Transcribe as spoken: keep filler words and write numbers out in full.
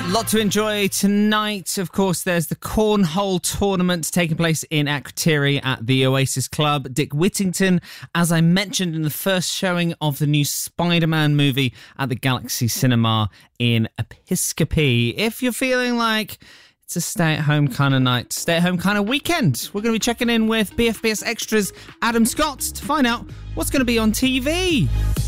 Lot to enjoy tonight. Of course, there's the Cornhole Tournament taking place in Akrotiri at the Oasis Club. Dick Whittington, as I mentioned in the first showing of the new Spider-Man movie at the Galaxy Cinema in Episcopi. If you're feeling like it's a stay-at-home kind of night, stay-at-home kind of weekend, we're going to be checking in with B F B S Extra's Adam Scott to find out what's going to be on T V.